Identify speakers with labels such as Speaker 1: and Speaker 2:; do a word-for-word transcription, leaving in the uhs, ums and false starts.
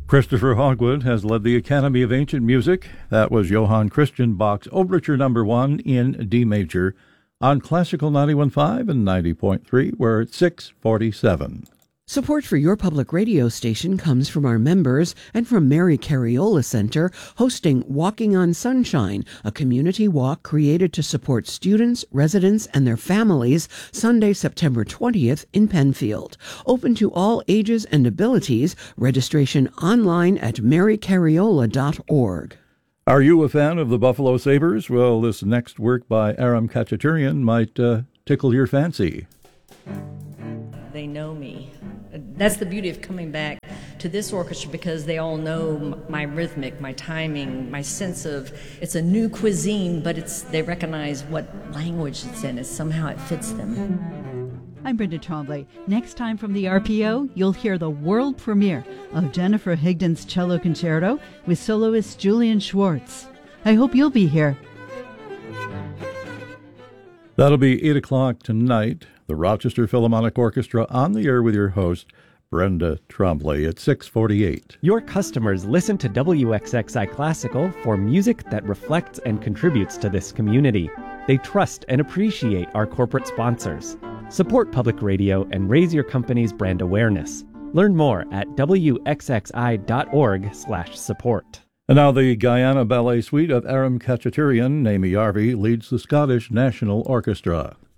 Speaker 1: Christopher Hogwood has led the Academy of Ancient Music. That was Johann Christian Bach's Overture Number One in D major on Classical ninety-one point five and ninety point three. We're at six forty-seven.
Speaker 2: Support for your public radio station comes from our members and from Mary Cariola Center, hosting Walking on Sunshine, a community walk created to support students, residents, and their families, Sunday, September twentieth in Penfield. Open to all ages and abilities. Registration online at mary cariola dot org.
Speaker 1: Are you a fan of the Buffalo Sabres? Well, this next work by Aram Khachaturian might uh, tickle your fancy.
Speaker 3: They know me. That's the beauty of coming back to this orchestra, because they all know my rhythmic, my timing, my sense of, it's a new cuisine, but it's they recognize what language it's in. It's somehow it fits them.
Speaker 4: I'm Brenda Tremblay. Next time from the R P O, you'll hear the world premiere of Jennifer Higdon's Cello Concerto with soloist Julian Schwartz. I hope you'll be here.
Speaker 1: That'll be eight o'clock tonight. The Rochester Philharmonic Orchestra on the air with your host, Brenda Tremblay, at six forty-eight.
Speaker 5: Your customers listen to W X X I Classical for music that reflects and contributes to this community. They trust and appreciate our corporate sponsors. Support public radio and raise your company's brand awareness. Learn more at w x x i dot org slash support.
Speaker 1: And now the Guyana Ballet Suite of Aram Khachaturian, Naomi Yarvi, leads the Scottish National Orchestra.